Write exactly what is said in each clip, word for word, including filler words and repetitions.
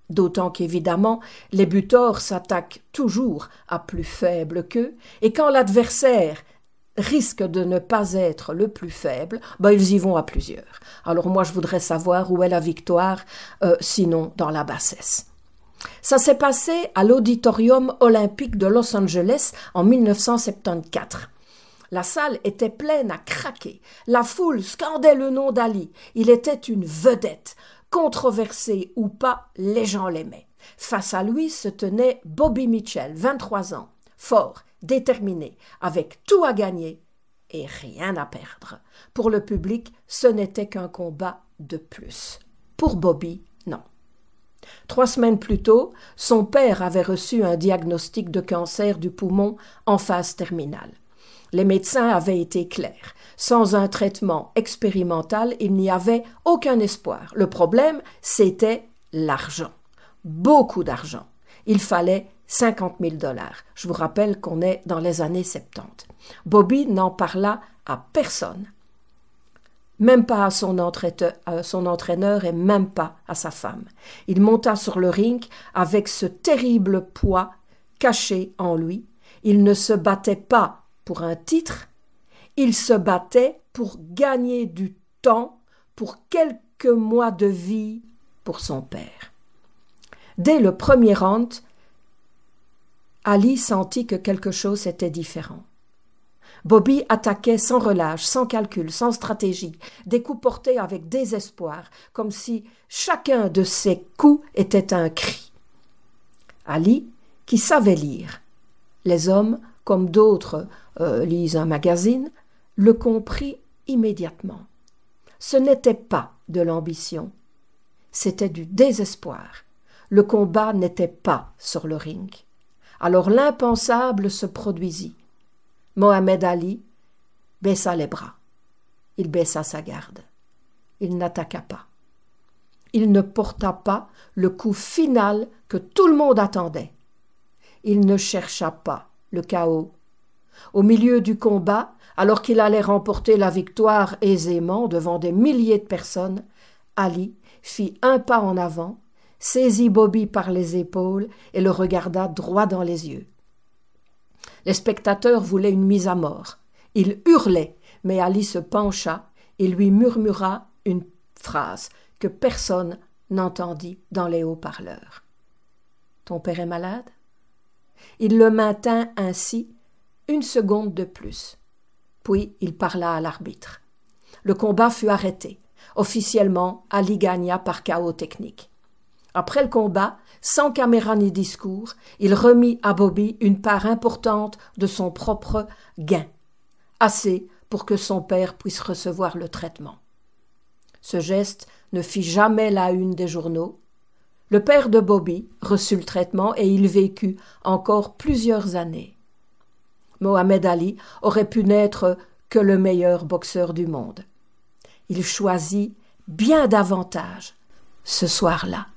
D'autant qu'évidemment, les buteurs s'attaquent toujours à plus faible qu'eux, et quand l'adversaire risque de ne pas être le plus faible, ben ils y vont à plusieurs. Alors moi, je voudrais savoir où est la victoire, euh, sinon dans la bassesse. Ça s'est passé à l'Auditorium olympique de Los Angeles en mille neuf cent soixante-quatorze. La salle était pleine à craquer. La foule scandait le nom d'Ali. Il était une vedette. Controversé ou pas, les gens l'aimaient. Face à lui se tenait Bobby Mitchell, vingt-trois ans, fort, déterminé, avec tout à gagner et rien à perdre. Pour le public, ce n'était qu'un combat de plus. Pour Bobby, non. Trois semaines plus tôt, son père avait reçu un diagnostic de cancer du poumon en phase terminale. Les médecins avaient été clairs. Sans un traitement expérimental, il n'y avait aucun espoir. Le problème, c'était l'argent. Beaucoup d'argent. Il fallait cinquante mille dollars. Je vous rappelle qu'on est dans les années soixante-dix. Bobby n'en parla à personne. Même pas à son, entraîneur, à son entraîneur et même pas à sa femme. Il monta sur le ring avec ce terrible poids caché en lui. Il ne se battait pas pour un titre, il se battait pour gagner du temps, pour quelques mois de vie pour son père. Dès le premier round, Ali sentit que quelque chose était différent. Bobby attaquait sans relâche, sans calcul, sans stratégie, des coups portés avec désespoir, comme si chacun de ses coups était un cri. Ali, qui savait lire, les hommes, comme d'autres euh, lisent un magazine, le comprit immédiatement. Ce n'était pas de l'ambition, c'était du désespoir. Le combat n'était pas sur le ring. Alors l'impensable se produisit. Mohamed Ali baissa les bras. Il baissa sa garde. Il n'attaqua pas. Il ne porta pas le coup final que tout le monde attendait. Il ne chercha pas le chaos. Au milieu du combat, alors qu'il allait remporter la victoire aisément devant des milliers de personnes, Ali fit un pas en avant, saisit Bobby par les épaules et le regarda droit dans les yeux. Les spectateurs voulaient une mise à mort. Il hurlait, mais Ali se pencha et lui murmura une phrase que personne n'entendit dans les haut-parleurs. « Ton père est malade ?» Il le maintint ainsi une seconde de plus. Puis il parla à l'arbitre. Le combat fut arrêté. Officiellement, Ali gagna par chaos technique. Après le combat, sans caméra ni discours, il remit à Bobby une part importante de son propre gain, assez pour que son père puisse recevoir le traitement. Ce geste ne fit jamais la une des journaux. Le père de Bobby reçut le traitement et il vécut encore plusieurs années. Mohamed Ali aurait pu n'être que le meilleur boxeur du monde. Il choisit bien davantage ce soir-là.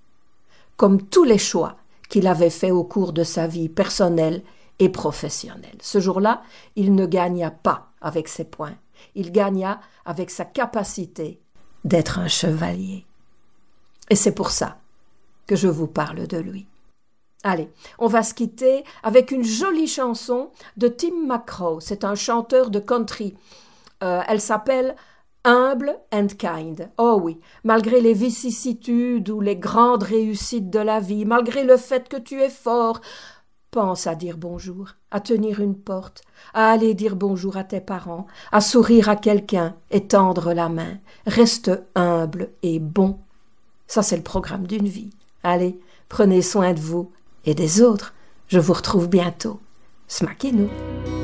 Comme tous les choix qu'il avait faits au cours de sa vie personnelle et professionnelle. Ce jour-là, il ne gagna pas avec ses points. Il gagna avec sa capacité d'être un chevalier. Et c'est pour ça que je vous parle de lui. Allez, on va se quitter avec une jolie chanson de Tim McGraw. C'est un chanteur de country. Euh, elle s'appelle « Humble and Kind ». Oh oui, malgré les vicissitudes ou les grandes réussites de la vie, malgré le fait que tu es fort, pense à dire bonjour, à tenir une porte, à aller dire bonjour à tes parents, à sourire à quelqu'un et tendre la main. Reste humble et bon. Ça, c'est le programme d'une vie. Allez, prenez soin de vous et des autres. Je vous retrouve bientôt. Smaquez-nous.